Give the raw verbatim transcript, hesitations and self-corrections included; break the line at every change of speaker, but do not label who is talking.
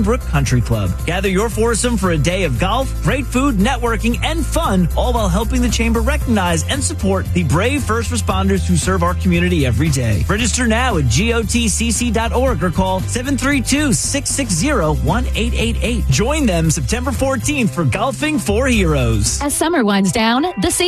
Bolingbrook Country Club. Gather your foursome for a day of golf, great food, networking, and fun, all while helping the Chamber recognize and support the brave first responders who serve our community every day. Register now at G O T C C dot org or call seven three two, six six zero, one eight eight eight. Join them September fourteenth for Golfing for Heroes.
As summer winds down, the